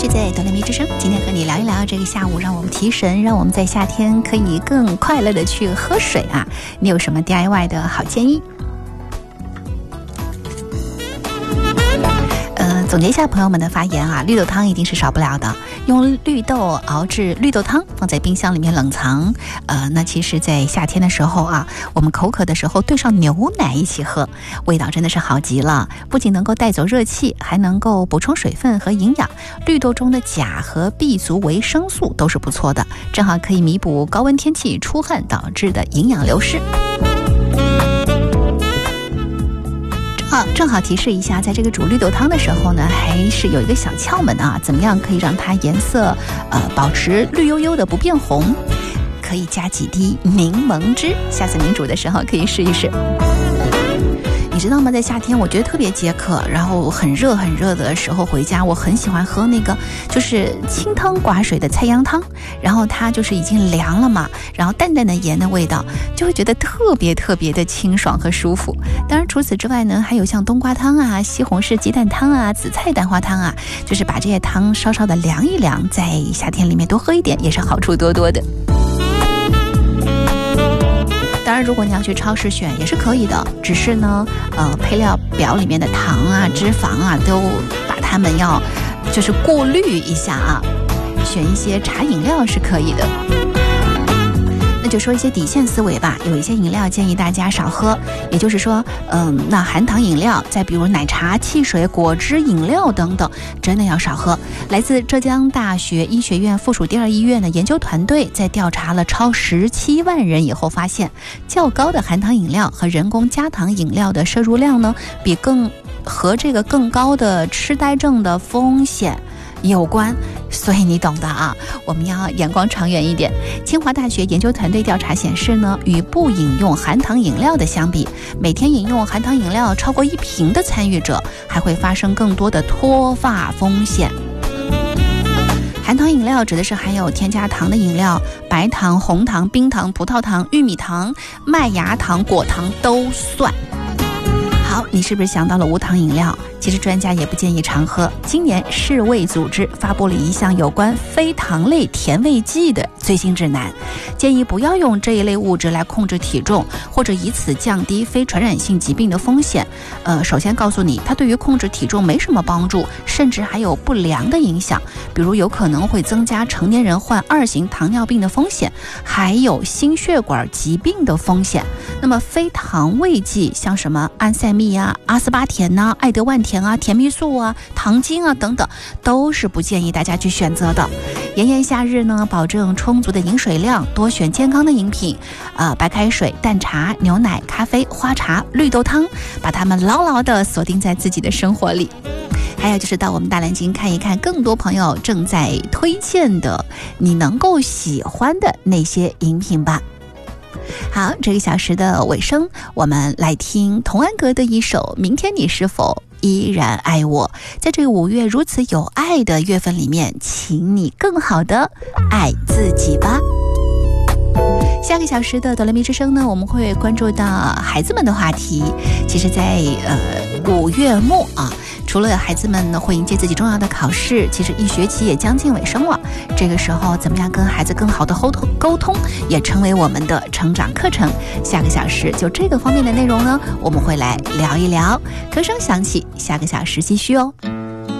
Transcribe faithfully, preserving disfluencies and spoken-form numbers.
续在哆来咪之声，今天和你聊一聊这个下午，让我们提神，让我们在夏天可以更快乐的去喝水啊！你有什么 D I Y 的好建议？呃，总结一下朋友们的发言啊，绿豆汤一定是少不了的。用绿豆熬制绿豆汤，放在冰箱里面冷藏。呃，那其实，在夏天的时候啊，我们口渴的时候兑上牛奶一起喝，味道真的是好极了。不仅能够带走热气，还能够补充水分和营养。绿豆中的钾和 B 族维生素都是不错的，正好可以弥补高温天气出汗导致的营养流失。啊，正好提示一下，在这个煮绿豆汤的时候呢，还是有一个小窍门啊，怎么样可以让它颜色呃保持绿油油的不变红？可以加几滴柠檬汁，下次您煮的时候可以试一试。你知道吗？在夏天我觉得特别解渴，然后很热很热的时候回家，我很喜欢喝那个就是清汤寡水的菜秧汤，然后它就是已经凉了嘛，然后淡淡的盐的味道，就会觉得特别特别的清爽和舒服。当然除此之外呢，还有像冬瓜汤啊、西红柿鸡蛋汤啊、紫菜蛋花汤啊，就是把这些汤稍稍的凉一凉，在夏天里面多喝一点，也是好处多多的。当然如果你要去超市选也是可以的，只是呢呃，配料表里面的糖啊脂肪啊都把它们要就是过滤一下啊，选一些茶饮料是可以的。那就说一些底线思维吧，有一些饮料建议大家少喝，也就是说嗯，那含糖饮料，再比如奶茶、汽水、果汁饮料等等，真的要少喝。来自浙江大学医学院附属第二医院的研究团队在调查了超十七万人以后发现，较高的含糖饮料和人工加糖饮料的摄入量呢，比更和这个更高的痴呆症的风险有关。所以你懂的啊，我们要眼光长远一点。清华大学研究团队调查显示呢，与不饮用含糖饮料的相比，每天饮用含糖饮料超过一瓶的参与者还会发生更多的脱发风险。含糖饮料指的是含有添加糖的饮料，白糖、红糖、冰糖、葡萄糖、玉米糖、麦芽糖、果糖都算。好，你是不是想到了无糖饮料？其实专家也不建议常喝。今年世卫组织发布了一项有关非糖类甜味剂的最新指南，建议不要用这一类物质来控制体重，或者以此降低非传染性疾病的风险。呃，首先告诉你，它对于控制体重没什么帮助，甚至还有不良的影响，比如有可能会增加成年人患二型糖尿病的风险，还有心血管疾病的风险。那么非糖味剂像什么安赛蜜啊、阿斯巴甜啊、爱德万甜啊、甜蜜素啊、糖精啊等等，都是不建议大家去选择的。炎炎夏日呢，保证充足的饮水量，多选健康的饮品，呃，白开水、淡茶、牛奶、咖啡、花茶、绿豆汤，把它们牢牢地锁定在自己的生活里。还有就是到我们大蓝鲸看一看更多朋友正在推荐的你能够喜欢的那些饮品吧。好，这个小时的尾声，我们来听童安格的一首《明天你是否依然爱我》。在这个五月如此有爱的月份里面，请你更好的爱自己吧。下个小时的哆来咪之声呢，我们会关注到孩子们的话题。其实在呃五月末啊，除了孩子们呢会迎接自己重要的考试，其实一学期也将近尾声了。这个时候怎么样跟孩子更好的沟通沟通，也成为我们的成长课程。下个小时就这个方面的内容呢，我们会来聊一聊。歌声响起，下个小时继续哦。